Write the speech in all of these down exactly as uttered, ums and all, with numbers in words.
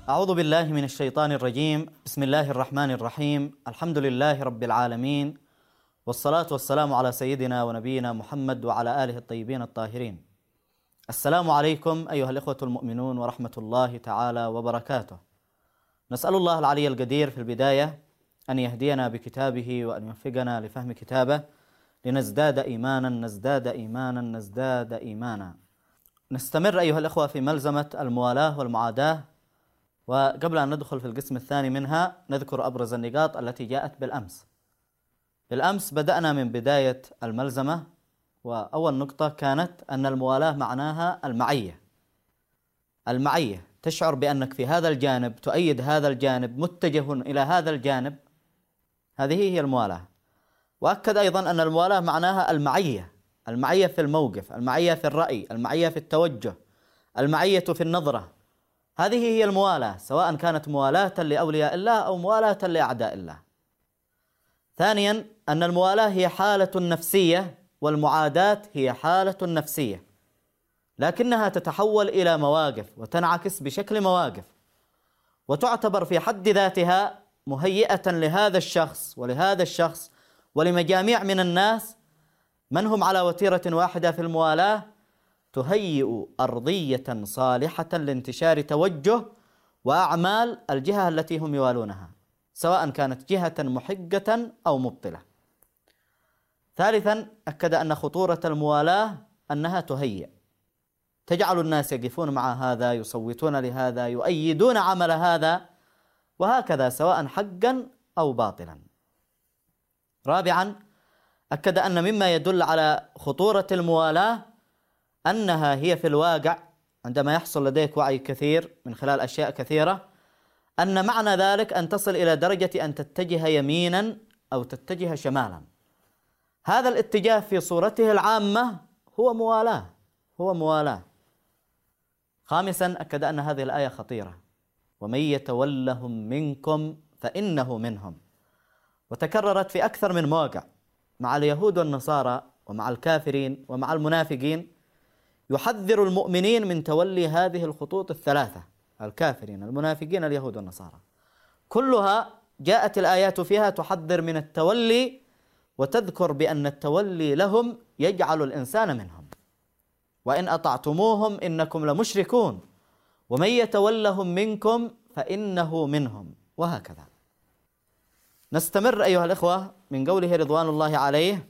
أعوذ بالله من الشيطان الرجيم. بسم الله الرحمن الرحيم. الحمد لله رب العالمين، والصلاة والسلام على سيدنا ونبينا محمد وعلى آله الطيبين الطاهرين. السلام عليكم أيها الإخوة المؤمنون ورحمة الله تعالى وبركاته. نسأل الله العلي القدير في البداية أن يهدينا بكتابه وأن يوفقنا لفهم كتابه لنزداد إيمانا نزداد إيمانا نزداد إيمانا. نستمر أيها الإخوة في ملزمة الموالاة والمعاداة، وقبل أن ندخل في القسم الثاني منها نذكر أبرز النقاط التي جاءت بالأمس. بالأمس بدأنا من بداية الملزمة، وأول نقطة كانت أن الموالاة معناها المعية. المعية تشعر بأنك في هذا الجانب تؤيد هذا الجانب، متجه إلى هذا الجانب، هذه هي الموالاة. وأكد أيضا أن الموالاة معناها المعية، المعية في الموقف، المعية في الرأي، المعية في التوجه، المعية في النظرة. هذه هي الموالاة، سواء كانت موالاة لأولياء الله أو موالاة لأعداء الله. ثانيا أن الموالاة هي حالة نفسية، والمعاداة هي حالة نفسية، لكنها تتحول إلى مواقف وتنعكس بشكل مواقف، وتعتبر في حد ذاتها مهيئة لهذا الشخص ولهذا الشخص ولمجاميع من الناس من هم على وتيرة واحدة في الموالاة، تهيئ أرضية صالحة لانتشار توجه وأعمال الجهة التي هم يوالونها، سواء كانت جهة محقة أو مبطلة. ثالثا أكد أن خطورة الموالاة أنها تهيئ، تجعل الناس يقفون مع هذا، يصوتون لهذا، يؤيدون عمل هذا، وهكذا سواء حقا أو باطلا. رابعا أكد أن مما يدل على خطورة الموالاة أنها هي في الواقع عندما يحصل لديك وعي كثير من خلال أشياء كثيرة، أن معنى ذلك أن تصل إلى درجة أن تتجه يمينا أو تتجه شمالا. هذا الاتجاه في صورته العامة هو موالاة، هو موالاة. خامسا أكد أن هذه الآية خطيرة، ومن يتولهم منكم فإنه منهم، وتكررت في أكثر من موقع مع اليهود والنصارى ومع الكافرين ومع المنافقين، يحذر المؤمنين من تولي هذه الخطوط الثلاثة: الكافرين، المنافقين، اليهود والنصارى. كلها جاءت الآيات فيها تحذر من التولي، وتذكر بأن التولي لهم يجعل الإنسان منهم، وإن أطعتموهم إنكم لمشركون، ومن يتولهم منكم فإنه منهم، وهكذا. نستمر أيها الإخوة من قوله رضوان الله عليه: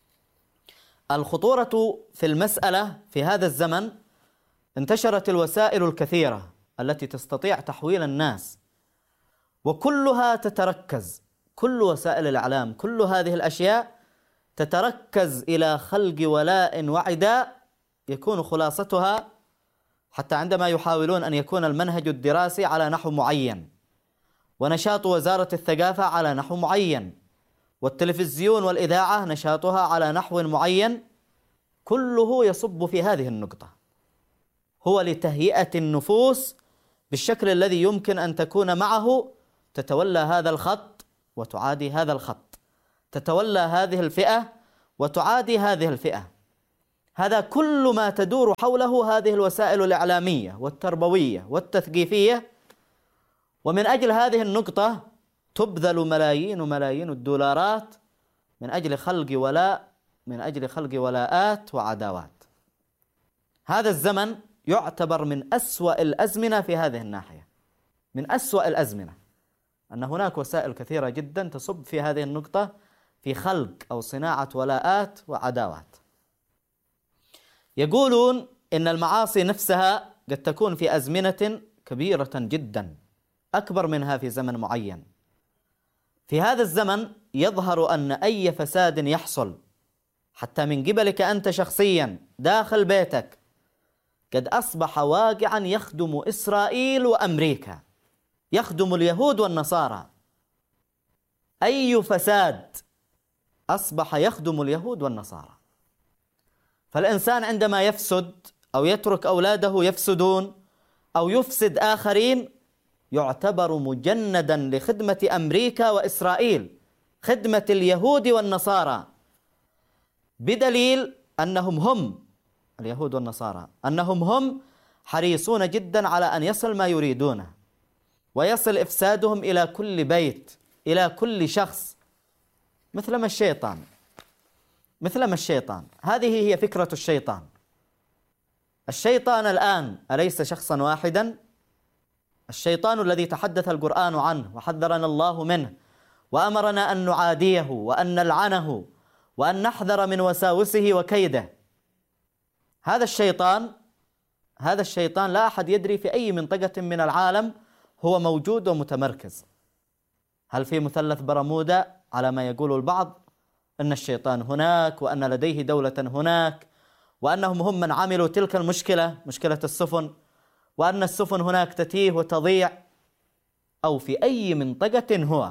الخطورة في المسألة في هذا الزمن، انتشرت الوسائل الكثيرة التي تستطيع تحويل الناس، وكلها تتركز، كل وسائل الإعلام، كل هذه الأشياء تتركز إلى خلق ولاء وعداء يكون خلاصتها، حتى عندما يحاولون أن يكون المنهج الدراسي على نحو معين، ونشاط وزارة الثقافة على نحو معين، والتلفزيون والإذاعة نشاطها على نحو معين، كله يصب في هذه النقطة، هو لتهيئة النفوس بالشكل الذي يمكن أن تكون معه تتولى هذا الخط وتعادي هذا الخط، تتولى هذه الفئة وتعادي هذه الفئة. هذا كل ما تدور حوله هذه الوسائل الإعلامية والتربوية والتثقيفية، ومن أجل هذه النقطة تبذل ملايين وملايين الدولارات من أجل خلق ولاء، من أجل خلق ولاءات وعداوات. هذا الزمن يعتبر من أسوأ الأزمنة في هذه الناحية، من أسوأ الأزمنة، أن هناك وسائل كثيرة جدا تصب في هذه النقطة في خلق أو صناعة ولاءات وعداوات. يقولون إن المعاصي نفسها قد تكون في أزمنة كبيرة جدا، أكبر منها في زمن معين. في هذا الزمن يظهر أن أي فساد يحصل حتى من قبلك أنت شخصيا داخل بيتك قد أصبح واقعا يخدم إسرائيل وأمريكا، يخدم اليهود والنصارى. أي فساد أصبح يخدم اليهود والنصارى. فالإنسان عندما يفسد أو يترك أولاده يفسدون أو يفسد آخرين يعتبر مجندا لخدمة أمريكا وإسرائيل، خدمة اليهود والنصارى، بدليل أنهم هم اليهود والنصارى أنهم هم حريصون جدا على أن يصل ما يريدونه، ويصل إفسادهم إلى كل بيت، إلى كل شخص، مثلما الشيطان مثلما الشيطان هذه هي فكرة الشيطان. الشيطان الآن أليس شخصا واحدا؟ الشيطان الذي تحدث القرآن عنه وحذرنا الله منه وأمرنا أن نعاديه وأن نلعنه وأن نحذر من وساوسه وكيده، هذا الشيطان هذا الشيطان لا أحد يدري في أي منطقة من العالم هو موجود ومتمركز. هل في مثلث برمودا على ما يقول البعض أن الشيطان هناك وأن لديه دولة هناك وأنهم هم من عملوا تلك المشكلة، مشكلة السفن، وأن السفن هناك تتيه وتضيع، أو في أي منطقة هو.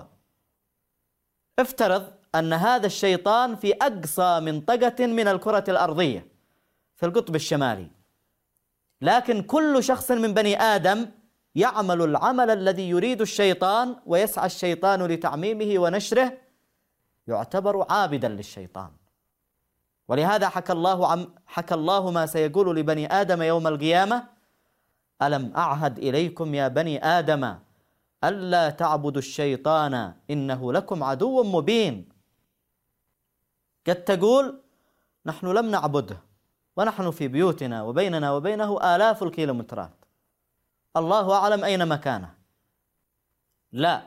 افترض أن هذا الشيطان في أقصى منطقة من الكرة الأرضية في القطب الشمالي، لكن كل شخص من بني آدم يعمل العمل الذي يريد الشيطان ويسعى الشيطان لتعميمه ونشره، يعتبر عابدا للشيطان. ولهذا حكى الله عم حكى الله ما سيقول لبني آدم يوم القيامة: ألم أعهد إليكم يا بني آدم ألا تعبدوا الشيطان إنه لكم عدو مبين. قد تقول نحن لم نعبده ونحن في بيوتنا وبيننا وبينه آلاف الكيلومترات، الله أعلم أين مكانه. لا،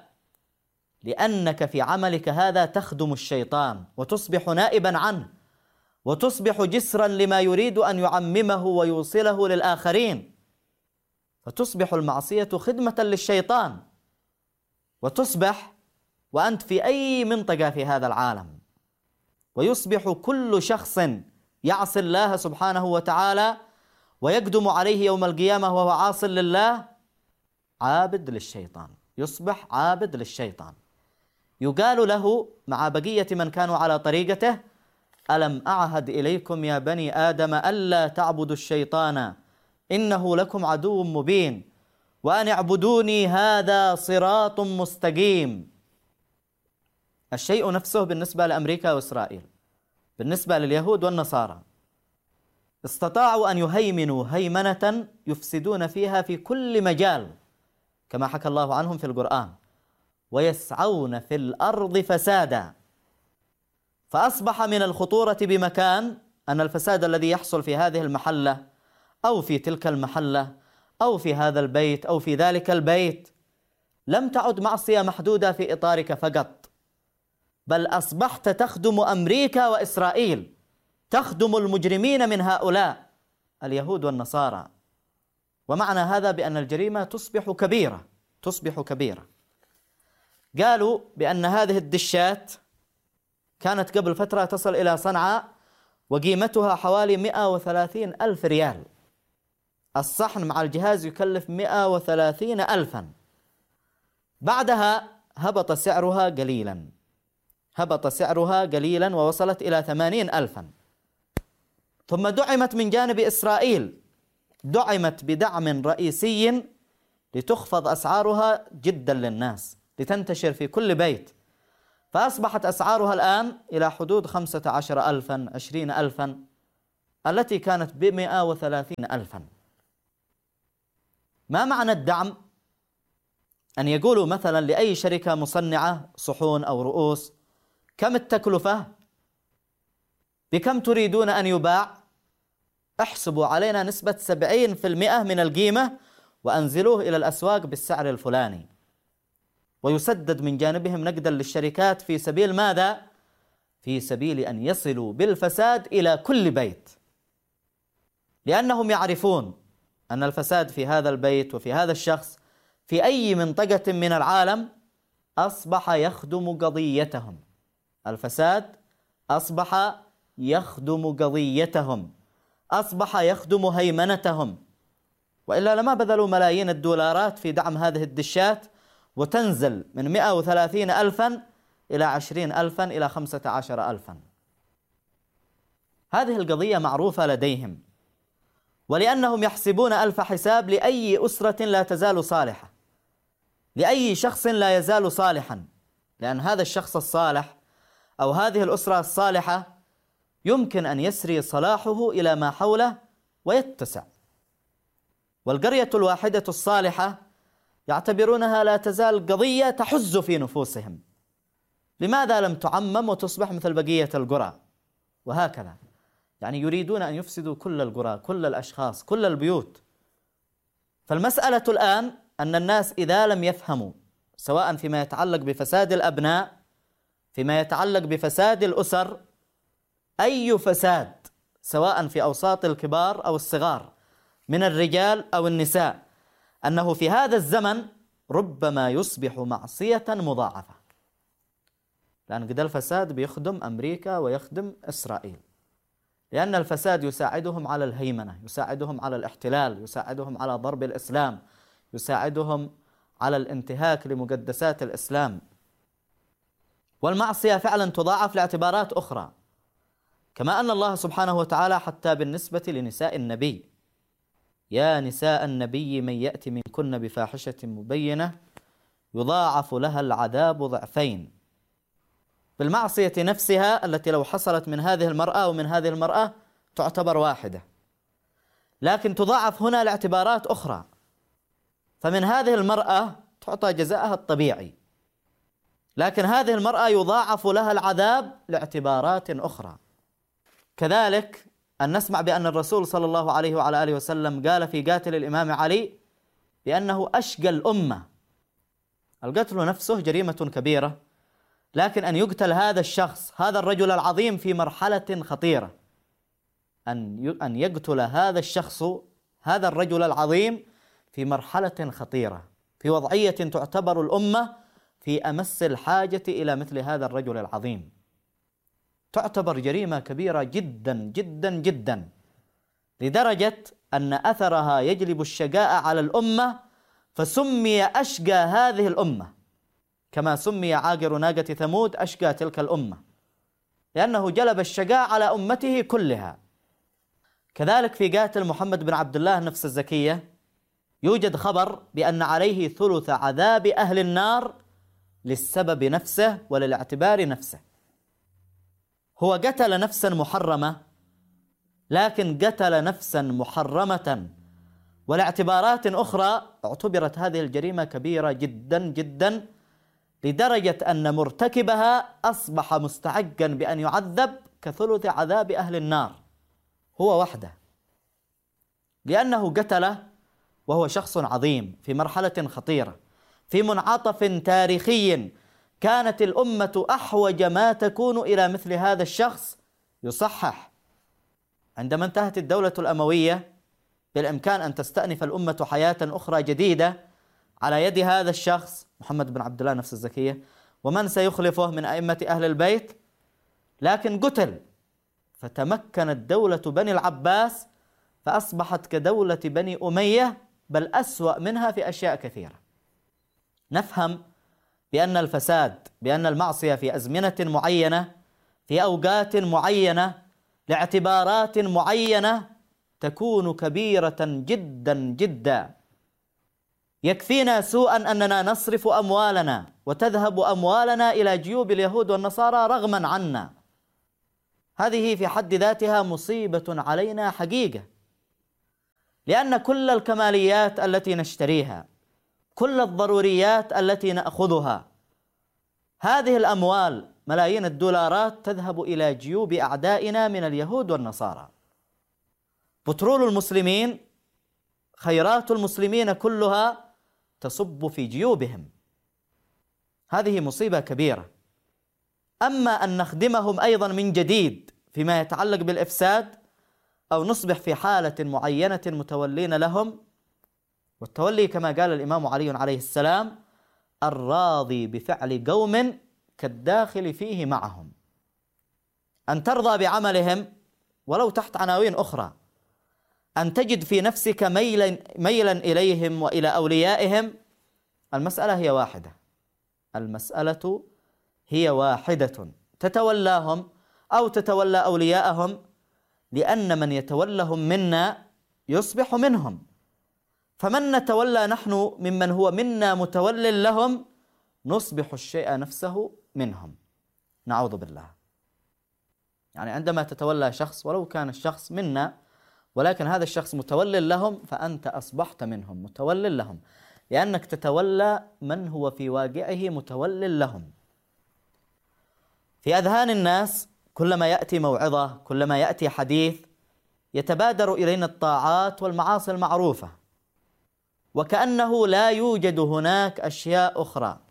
لأنك في عملك هذا تخدم الشيطان وتصبح نائبا عنه وتصبح جسرا لما يريد أن يعممه ويوصله للآخرين، فتصبح المعصية خدمة للشيطان، وتصبح وأنت في أي منطقة في هذا العالم، ويصبح كل شخص يعصي الله سبحانه وتعالى ويقدم عليه يوم القيامة وهو عاص لله عابد للشيطان، يصبح عابد للشيطان. يقال له مع بقية من كانوا على طريقته: ألم أعهد إليكم يا بني آدم ألا تعبدوا الشيطان إنه لكم عدو مبين وأن اعبدوني هذا صراط مستقيم. الشيء نفسه بالنسبة لأمريكا وإسرائيل، بالنسبة لليهود والنصارى، استطاعوا أن يهيمنوا هيمنة يفسدون فيها في كل مجال كما حكى الله عنهم في القرآن: ويسعون في الأرض فسادا. فأصبح من الخطورة بمكان أن الفساد الذي يحصل في هذه المحلة أو في تلك المحلة أو في هذا البيت أو في ذلك البيت لم تعد معصية محدودة في إطارك فقط، بل أصبحت تخدم أمريكا وإسرائيل، تخدم المجرمين من هؤلاء اليهود والنصارى. ومعنى هذا بأن الجريمة تصبح كبيرة تصبح كبيرة. قالوا بأن هذه الدشات كانت قبل فترة تصل إلى صنعاء وقيمتها حوالي مئة وثلاثين ألف ريال، الصحن مع الجهاز يكلف مئة وثلاثين ألفا. بعدها هبط سعرها قليلا هبط سعرها قليلا ووصلت إلى ثمانين ألفا، ثم دعمت من جانب إسرائيل، دعمت بدعم رئيسي لتخفض أسعارها جدا للناس، لتنتشر في كل بيت، فأصبحت أسعارها الآن إلى حدود خمسة عشر ألفا عشرين ألفا، التي كانت بمئة وثلاثين ألفا. ما معنى الدعم؟ أن يقولوا مثلا لأي شركة مصنعة صحون أو رؤوس: كم التكلفة؟ بكم تريدون أن يباع؟ احسبوا علينا نسبة سبعين في المئة من القيمة وأنزلوه إلى الأسواق بالسعر الفلاني، ويسدد من جانبهم نقدا للشركات في سبيل ماذا؟ في سبيل أن يصلوا بالفساد إلى كل بيت، لأنهم يعرفون أن الفساد في هذا البيت وفي هذا الشخص في أي منطقة من العالم أصبح يخدم قضيتهم. الفساد أصبح يخدم قضيتهم، أصبح يخدم هيمنتهم، وإلا لما بذلوا ملايين الدولارات في دعم هذه الدشات وتنزل من مئة وثلاثين ألفا إلى عشرين ألفا إلى خمسة عشر ألفا. هذه القضية معروفة لديهم، ولأنهم يحسبون ألف حساب لأي أسرة لا تزال صالحة، لأي شخص لا يزال صالحا، لأن هذا الشخص الصالح أو هذه الأسرة الصالحة يمكن أن يسري صلاحه إلى ما حوله ويتسع. والقرية الواحدة الصالحة يعتبرونها لا تزال قضية تحز في نفوسهم. لماذا لم تعمم وتصبح مثل بقية القرى؟ وهكذا، يعني يريدون أن يفسدوا كل القرى، كل الأشخاص، كل البيوت. فالمسألة الآن أن الناس إذا لم يفهموا، سواء فيما يتعلق بفساد الأبناء، فيما يتعلق بفساد الأسر، أي فساد سواء في أوساط الكبار أو الصغار من الرجال أو النساء، أنه في هذا الزمن ربما يصبح معصية مضاعفة. لأن قد الفساد بيخدم أمريكا ويخدم إسرائيل، لأن الفساد يساعدهم على الهيمنة، يساعدهم على الاحتلال، يساعدهم على ضرب الإسلام، يساعدهم على الانتهاك لمقدسات الإسلام. والمعصية فعلا تضاعف لاعتبارات أخرى، كما أن الله سبحانه وتعالى حتى بالنسبة لنساء النبي: يا نساء النبي من يأتي منكن بفاحشة مبينة يضاعف لها العذاب ضعفين. بالمعصية نفسها التي لو حصلت من هذه المرأة ومن هذه المرأة تعتبر واحدة، لكن تضاعف هنا لاعتبارات أخرى. فمن هذه المرأة تعطى جزاءها الطبيعي، لكن هذه المرأة يضاعف لها العذاب لاعتبارات أخرى. كذلك أن نسمع بأن الرسول صلى الله عليه وعلى آله وسلم قال في قاتل الإمام علي بأنه أشقى الأمة. القتل نفسه جريمة كبيرة، لكن أن يقتل هذا الشخص، هذا الرجل العظيم، في مرحلة خطيرة، أن أن يقتل هذا الشخص، هذا الرجل العظيم، في مرحلة خطيرة، في وضعية تعتبر الأمة في أمس الحاجة إلى مثل هذا الرجل العظيم. تعتبر جريمة كبيرة جدا جدا جدا، لدرجة أن أثرها يجلب الشقاء على الأمة، فسمي أشقى هذه الأمة، كما سمي عاقر ناقة ثمود أشقى تلك الأمة، لأنه جلب الشقاء على أمته كلها. كذلك في قاتل محمد بن عبد الله نفس الزكية يوجد خبر بأن عليه ثلث عذاب أهل النار للسبب نفسه وللاعتبار نفسه. هو قتل نفسا محرمة، لكن قتل نفسا محرمة ولاعتبارات أخرى اعتبرت هذه الجريمة كبيرة جدا جدا، لدرجة أن مرتكبها أصبح مستحقا بأن يعذب كثلث عذاب أهل النار هو وحده، لأنه قتله وهو شخص عظيم في مرحلة خطيرة، في منعطف تاريخي كانت الأمة أحوج ما تكون إلى مثل هذا الشخص يصحح. عندما انتهت الدولة الأموية بالإمكان أن تستأنف الأمة حياة أخرى جديدة على يد هذا الشخص محمد بن عبد الله نفس الزكية ومن سيخلفه من أئمة أهل البيت، لكن قتل، فتمكنت دولة بني العباس فأصبحت كدولة بني أمية، بل أسوأ منها في أشياء كثيرة. نفهم بأن الفساد، بأن المعصية في أزمنة معينة، في أوقات معينة، لاعتبارات معينة، تكون كبيرة جدا جدا. يكفينا سوءا أننا نصرف أموالنا وتذهب أموالنا إلى جيوب اليهود والنصارى رغما عنا. هذه في حد ذاتها مصيبة علينا حقيقة، لأن كل الكماليات التي نشتريها، كل الضروريات التي نأخذها، هذه الأموال ملايين الدولارات تذهب إلى جيوب أعدائنا من اليهود والنصارى. بترول المسلمين، خيرات المسلمين كلها تصب في جيوبهم. هذه مصيبة كبيرة. أما أن نخدمهم أيضا من جديد فيما يتعلق بالإفساد، أو نصبح في حالة معينة متولين لهم، والتولي كما قال الإمام علي عليه السلام: الراضي بفعل قوم كالداخل فيه معهم. أن ترضى بعملهم ولو تحت عناوين أخرى، أن تجد في نفسك ميلا, ميلا إليهم وإلى أوليائهم، المسألة هي واحدة، المسألة هي واحدة، تتولاهم أو تتولى أولياءهم، لأن من يتولهم منا يصبح منهم، فمن نتولى نحن ممن هو منا متول لهم نصبح الشيء نفسه منهم، نعوذ بالله. يعني عندما تتولى شخص ولو كان الشخص منا، ولكن هذا الشخص متول لهم، فأنت أصبحت منهم، متول لهم. لأنك تتولى من هو في واقعه متول لهم. في أذهان الناس كلما يأتي موعظة، كلما يأتي حديث، يتبادر إلينا الطاعات والمعاصي المعروفة، وكأنه لا يوجد هناك أشياء أخرى.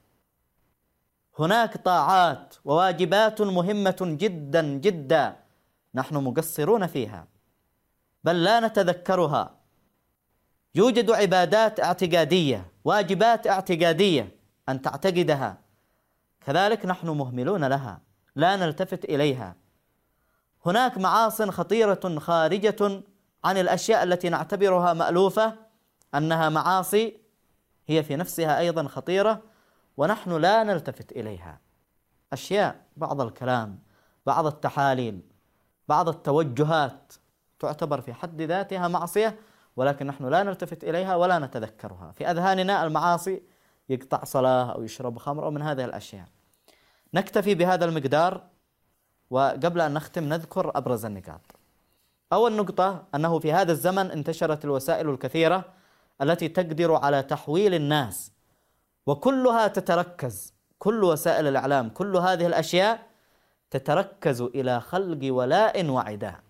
هناك طاعات وواجبات مهمة جدا جدا نحن مقصرون فيها، بل لا نتذكرها. يوجد عبادات اعتقادية، واجبات اعتقادية أن تعتقدها، كذلك نحن مهملون لها، لا نلتفت إليها. هناك معاصٍ خطيرة خارجة عن الأشياء التي نعتبرها مألوفة أنها معاصي، هي في نفسها أيضا خطيرة ونحن لا نلتفت إليها. أشياء، بعض الكلام، بعض التحاليل، بعض التوجهات تعتبر في حد ذاتها معصية، ولكن نحن لا نلتفت إليها ولا نتذكرها. في أذهاننا المعاصي، يقطع صلاة أو يشرب خمر أو من هذه الأشياء. نكتفي بهذا المقدار، وقبل أن نختم نذكر أبرز النقاط. أول نقطة أنه في هذا الزمن انتشرت الوسائل الكثيرة التي تقدر على تحويل الناس، وكلها تتركز، كل وسائل الإعلام، كل هذه الأشياء تتركز إلى خلق ولاء وعداء.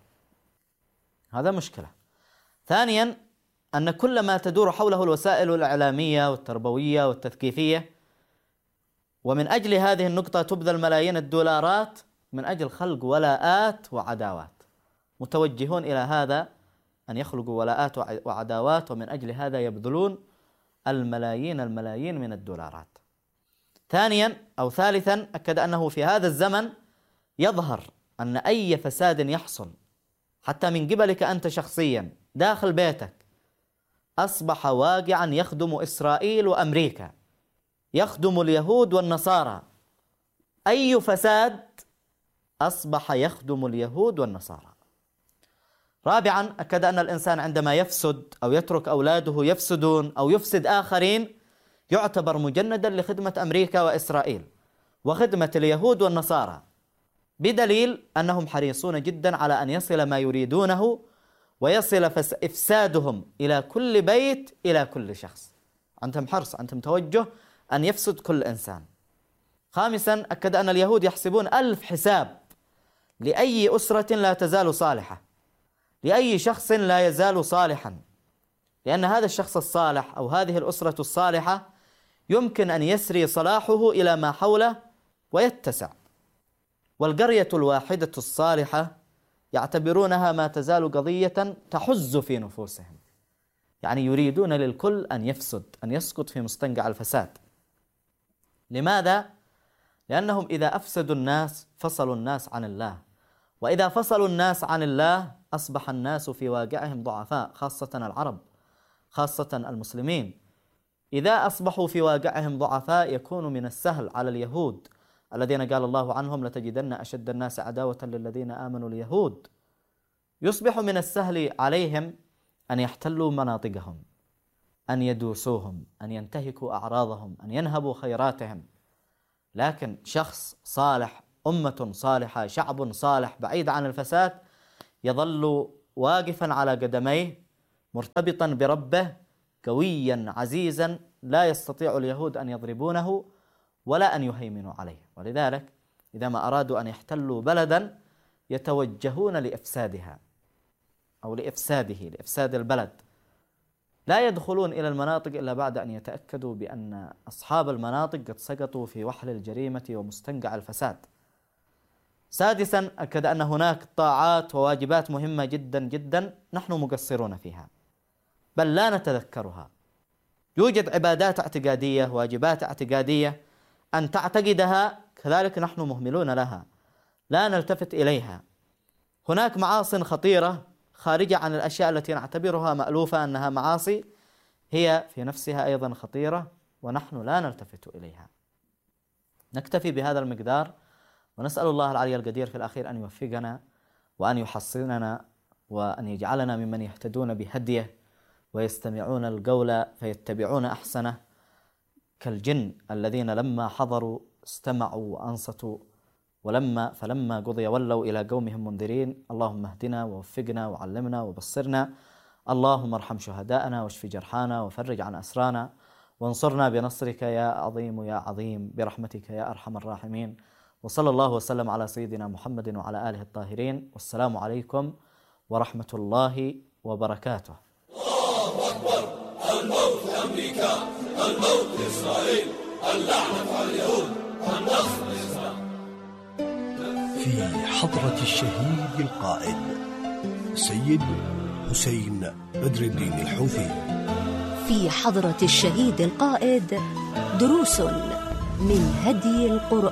هذا مشكلة. ثانيا أن كل ما تدور حوله الوسائل الإعلامية والتربوية والتثقيفية، ومن أجل هذه النقطة تبذل ملايين الدولارات من أجل خلق ولاءات وعداوات. متوجهون إلى هذا، أن يخلقوا ولاءات وعداوات، ومن أجل هذا يبذلون الملايين الملايين من الدولارات. ثانيا أو ثالثا، أكد أنه في هذا الزمن يظهر أن أي فساد يحصل حتى من قبلك أنت شخصيا داخل بيتك أصبح واقعا يخدم إسرائيل وأمريكا، يخدم اليهود والنصارى. أي فساد أصبح يخدم اليهود والنصارى. رابعا، أكد أن الإنسان عندما يفسد أو يترك أولاده يفسدون أو يفسد آخرين يعتبر مجندا لخدمة أمريكا وإسرائيل وخدمة اليهود والنصارى، بدليل أنهم حريصون جدا على أن يصل ما يريدونه ويصل إفسادهم إلى كل بيت، إلى كل شخص. عندهم حرص، عندهم توجه أن يفسد كل إنسان. خامسا، أكد أن اليهود يحسبون ألف حساب لأي أسرة لا تزال صالحة، لأي شخص لا يزال صالحا، لأن هذا الشخص الصالح أو هذه الأسرة الصالحة يمكن أن يسري صلاحه إلى ما حوله ويتسع. والقرية الواحدة الصالحة يعتبرونها ما تزال قضية تحز في نفوسهم، يعني يريدون للكل أن يفسد، أن يسقط في مستنقع الفساد. لماذا؟ لأنهم إذا أفسدوا الناس فصلوا الناس عن الله، وإذا فصلوا الناس عن الله أصبح الناس في واقعهم ضعفاء، خاصة العرب، خاصة المسلمين. إذا أصبحوا في واقعهم ضعفاء يكون من السهل على اليهود الذين قال الله عنهم لتجدن أشد الناس عداوة للذين آمنوا اليهود، يصبح من السهل عليهم أن يحتلوا مناطقهم، أن يدوسوهم، أن ينتهكوا أعراضهم، أن ينهبوا خيراتهم. لكن شخص صالح، أمة صالحة، شعب صالح بعيد عن الفساد يظل واقفا على قدميه مرتبطا بربه قويا عزيزا، لا يستطيع اليهود أن يضربونه ولا أن يهيمنوا عليه. ولذلك إذا ما أرادوا أن يحتلوا بلدا يتوجهون لإفسادها أو لإفساده، لإفساد البلد. لا يدخلون إلى المناطق إلا بعد أن يتأكدوا بأن أصحاب المناطق قد سقطوا في وحل الجريمة ومستنقع الفساد. سادسا، أكد أن هناك طاعات وواجبات مهمة جدا جدا نحن مقصرون فيها، بل لا نتذكرها. يوجد عبادات اعتقادية، واجبات اعتقادية أن تعتقدها، كذلك نحن مهملون لها، لا نلتفت إليها. هناك معاصٍ خطيرة خارجة عن الأشياء التي نعتبرها مألوفة أنها معاصي، هي في نفسها أيضا خطيرة ونحن لا نلتفت إليها. نكتفي بهذا المقدار، ونسأل الله العلي القدير في الأخير أن يوفقنا وأن يحصننا وأن يجعلنا ممن يهتدون بهديه ويستمعون القول فيتبعون أحسنه، كالجن الذين لما حضروا استمعوا وأنصتوا، ولما فلما قضي ولوا إلى قومهم منذرين. اللهم اهدنا ووفقنا وعلمنا وبصرنا. اللهم ارحم شهداءنا واشف جرحانا وفرج عن أسرانا، وانصرنا بنصرك يا عظيم يا عظيم برحمتك يا أرحم الراحمين. وصلى الله وسلم على سيدنا محمد وعلى آله الطاهرين، والسلام عليكم ورحمة الله وبركاته. الله أكبر. الموت لأمريكا، الموت لإسرائيل، اللعنة على اليهود، النصر للإسلام. في حضرة الشهيد القائد سيد حسين بدر الدين الحوثي. في حضرة الشهيد القائد دروس من هدي القرآن.